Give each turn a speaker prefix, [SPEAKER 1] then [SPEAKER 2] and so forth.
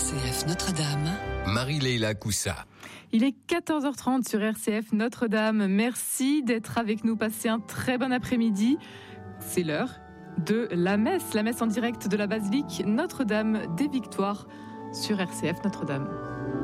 [SPEAKER 1] RCF Notre-Dame,
[SPEAKER 2] Marie-Leila Coussa.
[SPEAKER 3] Il est 14h30 sur RCF Notre-Dame. Merci d'être avec nous. Passez un très bon après-midi. C'est l'heure de la messe en direct de la basilique Notre-Dame des Victoires sur RCF Notre-Dame.